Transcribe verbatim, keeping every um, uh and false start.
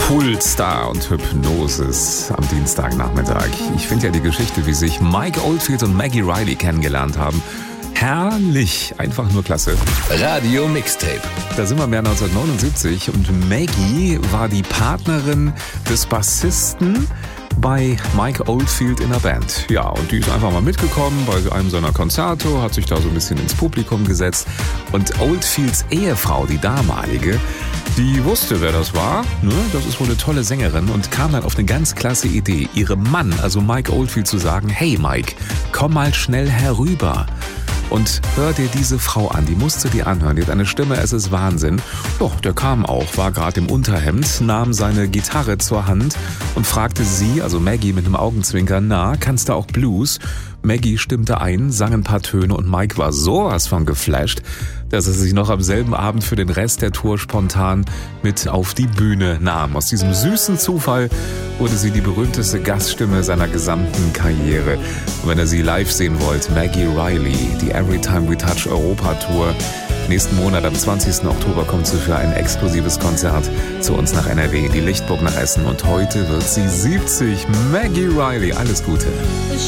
Poolstar und Hypnosis am Dienstagnachmittag. Ich finde ja die Geschichte, wie sich Mike Oldfield und Maggie Reilly kennengelernt haben, herrlich, einfach nur klasse. Radio Mixtape. Da sind wir im Jahr neunzehnhundertneunundsiebzig und Maggie war die Partnerin des Bassisten bei Mike Oldfield in der Band. Ja, und die ist einfach mal mitgekommen bei einem seiner Konzerte, hat sich da so ein bisschen ins Publikum gesetzt. Und Oldfields Ehefrau, die damalige, die wusste, wer das war. Ne? Das ist wohl eine tolle Sängerin und kam dann auf eine ganz klasse Idee, ihrem Mann, also Mike Oldfield, zu sagen: Hey Mike, komm mal schnell herüber. Und hör dir diese Frau an, die musst du dir anhören, die hat eine Stimme, es ist Wahnsinn. Doch, der kam auch, war gerade im Unterhemd, nahm seine Gitarre zur Hand und fragte sie, also Maggie mit einem Augenzwinkern, na, kannst du auch Blues? Maggie stimmte ein, sang ein paar Töne und Mike war sowas von geflasht, dass er sich noch am selben Abend für den Rest der Tour spontan mit auf die Bühne nahm. Aus diesem süßen Zufall wurde sie die berühmteste Gaststimme seiner gesamten Karriere. Und wenn ihr sie live sehen wollt, Maggie Reilly, die Every Time We Touch Europa Tour. Nächsten Monat, am zwanzigsten Oktober, kommt sie für ein exklusives Konzert zu uns nach N R W, die Lichtburg nach Essen. Und heute wird sie siebzig. Maggie Reilly, alles Gute.